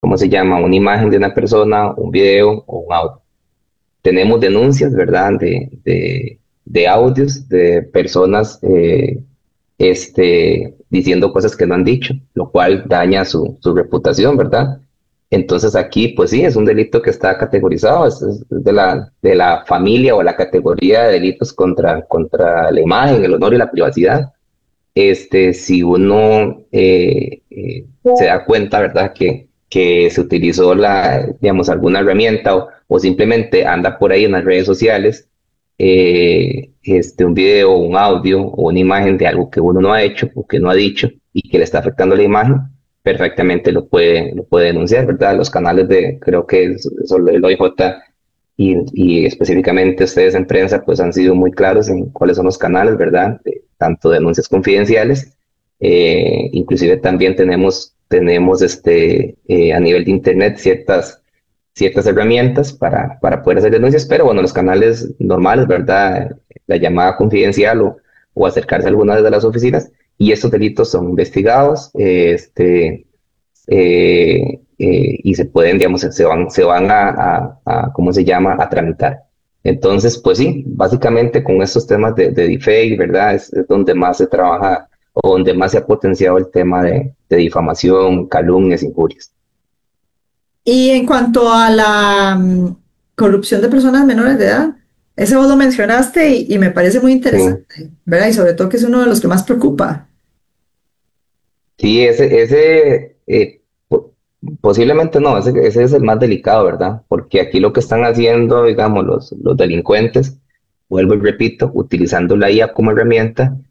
¿cómo se llama? Una imagen de una persona, un video o un audio. Tenemos denuncias, ¿verdad? De audios de personas diciendo cosas que no han dicho, lo cual daña su reputación, ¿verdad? Entonces aquí, pues sí, es un delito que está categorizado, es de la familia o la categoría de delitos contra la imagen, el honor y la privacidad. Si uno se da cuenta, ¿verdad? Que se utilizó digamos, alguna herramienta o simplemente anda por ahí en las redes sociales, un video, un audio o una imagen de algo que uno no ha hecho o que no ha dicho y que le está afectando la imagen, perfectamente lo puede denunciar, ¿verdad? Los canales creo que el OIJ y específicamente ustedes en prensa, pues han sido muy claros en cuáles son los canales, ¿verdad? Tanto denuncias confidenciales, inclusive también tenemos a nivel de Internet ciertas herramientas para poder hacer denuncias, pero bueno, los canales normales, ¿verdad? La llamada confidencial o acercarse a alguna de las oficinas, y estos delitos son investigados, y se pueden, digamos, se van ¿cómo se llama?, a tramitar. Entonces, pues sí, básicamente con estos temas de deepfake, ¿verdad? Es donde más se trabaja o donde más se ha potenciado el tema de difamación, calumnias, injurias. Y en cuanto a la corrupción de personas menores de edad, ese vos lo mencionaste y me parece muy Sí, interesante, ¿verdad? Y sobre todo que es uno de los que más preocupa. sí, posiblemente no, ese es el más delicado, ¿verdad? Porque aquí lo que están haciendo, digamos, los delincuentes, vuelvo y repito, utilizando la IA como herramienta